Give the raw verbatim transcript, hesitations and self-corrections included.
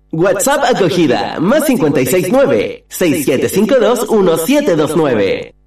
WhatsApp acogida, más cincuenta y seis nueve, seis siete cinco dos, uno siete dos nueve.